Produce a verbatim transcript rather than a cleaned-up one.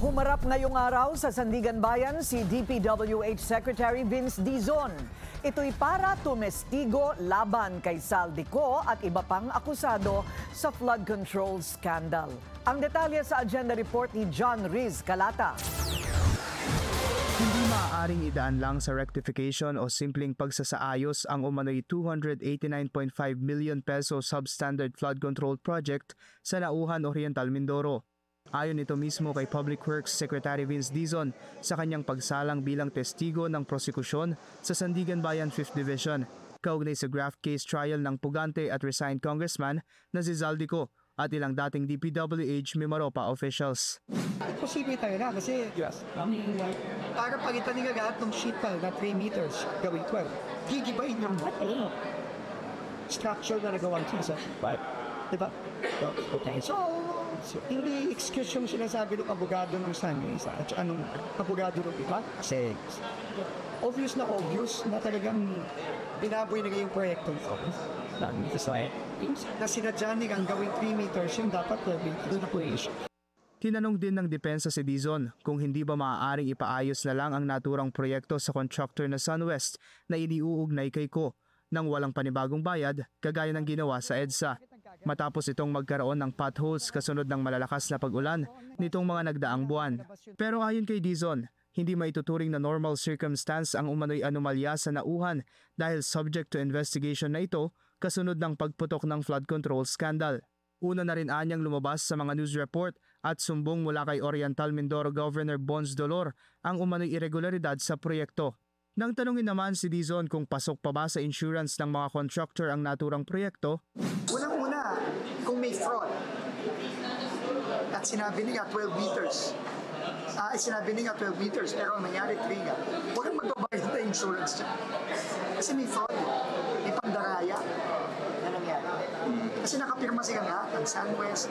Humarap ngayong araw sa Sandigan Bayan si D P W H Secretary Vince Dizon. Ito'y para tumestigo laban kay Saldico at iba pang akusado sa flood control scandal. Ang detalye sa agenda report ni John Riz Calata. Hindi maaaring idaan lang sa rectification o simpleng pagsasaayos ang umano'y two hundred eighty-nine point five million peso substandard flood control project sa Nauhan Oriental, Mindoro. Ayon ito mismo kay Public Works Secretary Vince Dizon sa kanyang pagsalang bilang testigo ng prosekusyon sa Sandigan Bayan fifth Division, kaugnay sa graft case trial ng pugante at resigned congressman na si Zaldico at ilang dating D P W H Mimaropa officials. Posible talaga kasi yes. Para palitan nila lahat ng sheet pile na three meters gawing twelve. Gigibayin ng structure na nagawang two sa five. Diba? So, so hindi excuse yung sinasabi ng abogado ng Sunrise at anong abogado ng iba? Kasi obvious na obvious na talagang binaboy nila yung proyekto na sinadya nilang gawing three meters yung dapat twelve meters. Tinanong din ng depensa si Dizon kung hindi ba maaaring ipaayos na lang ang naturang proyekto sa contractor na SunWest na iniuugnay kay Ko nang walang panibagong bayad kagaya ng ginawa sa EDSA. Matapos itong magkaroon ng potholes kasunod ng malalakas na pag-ulan nitong mga nagdaang buwan. Pero ayon kay Dizon, hindi maituturing na normal circumstance ang umano'y anomalya sa Nauhan dahil subject to investigation na ito kasunod ng pagputok ng flood control scandal. Una na rin anyang lumabas sa mga news report at sumbong mula kay Oriental Mindoro Governor Bons Dolor ang umano'y irregularidad sa proyekto. Nang tanungin naman si Dizon kung pasok pa ba sa insurance ng mga contractor ang naturang proyekto, unang-una, kung may fraud at sinabi niya twelve meters, ah, sinabi niya twelve meters pero ang nangyari three nga, huwag kang magbabayad na insurance niya. Kasi may fraud, may pandaraya na nangyari. Kasi nakapirma sila nga ang SunWest,